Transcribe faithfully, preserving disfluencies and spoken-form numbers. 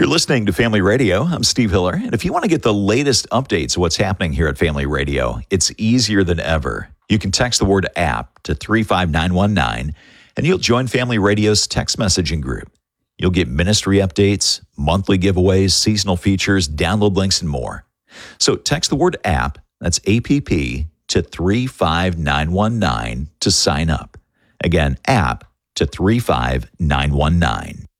You're listening to Family Radio. I'm Steve Hiller. And if you want to get the latest updates of what's happening here at Family Radio, it's easier than ever. You can text the word app to three five nine one nine, and you'll join Family Radio's text messaging group. You'll get ministry updates, monthly giveaways, seasonal features, download links, and more. So text the word app, that's A P P, to three five nine one nine to sign up. Again, app to three five nine one nine.